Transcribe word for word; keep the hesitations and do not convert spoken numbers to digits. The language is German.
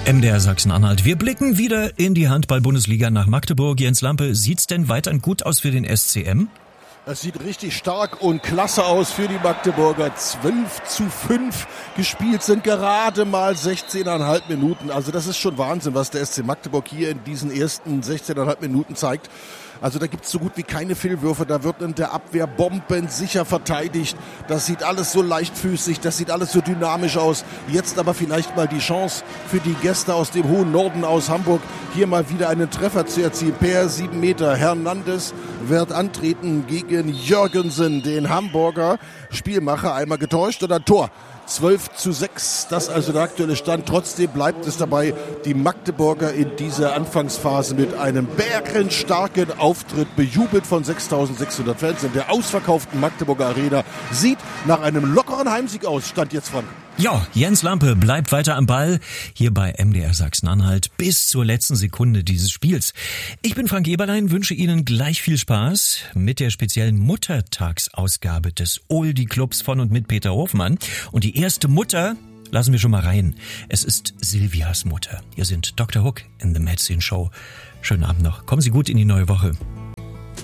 M D R Sachsen-Anhalt. Wir blicken wieder in die Handball-Bundesliga nach Magdeburg. Jens Lampe, sieht's denn weiterhin gut aus für den S C M? Es sieht richtig stark und klasse aus für die Magdeburger. zwölf zu fünf gespielt sind gerade mal sechzehn Komma fünf Minuten. Also das ist schon Wahnsinn, was der S C Magdeburg hier in diesen ersten sechzehn Komma fünf Minuten zeigt. Also da gibt's so gut wie keine Fehlwürfe, da wird in der Abwehr bombensicher verteidigt. Das sieht alles so leichtfüßig, das sieht alles so dynamisch aus. Jetzt aber vielleicht mal die Chance für die Gäste aus dem hohen Norden aus Hamburg, hier mal wieder einen Treffer zu erzielen. Per sieben Meter. Hernandez wird antreten gegen Jürgensen, den Hamburger Spielmacher. Einmal getäuscht oder Tor. zwölf zu sechs, das ist also der aktuelle Stand. Trotzdem bleibt es dabei, die Magdeburger in dieser Anfangsphase mit einem bärenstarken Auftritt, bejubelt von sechstausendsechshundert Fans in der ausverkauften Magdeburger Arena, sieht nach einem lockeren Heimsieg aus. Stand jetzt, Frank. Ja, Jens Lampe bleibt weiter am Ball, hier bei M D R Sachsen-Anhalt bis zur letzten Sekunde dieses Spiels. Ich bin Frank Eberlein, wünsche Ihnen gleich viel Spaß mit der speziellen Muttertagsausgabe des Oldie Clubs von und mit Peter Hofmann. Und die erste Mutter lassen wir schon mal rein. Es ist Silvias Mutter. Hier sind Doktor Hook in the Medicine Show. Schönen Abend noch. Kommen Sie gut in die neue Woche.